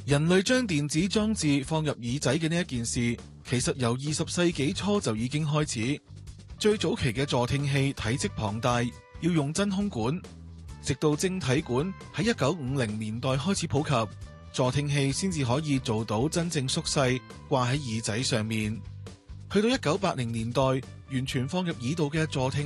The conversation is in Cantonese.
人類將電子裝置放入耳仔嘅呢一件事，其實由20世紀初就已經開始。最早期嘅助聽器體積龐大，要用真空管，直到晶體管喺1950年代開始普及，助聽器先至可以做到真正縮細，掛喺耳仔上面。去到1980年代，完全放入耳道嘅助聽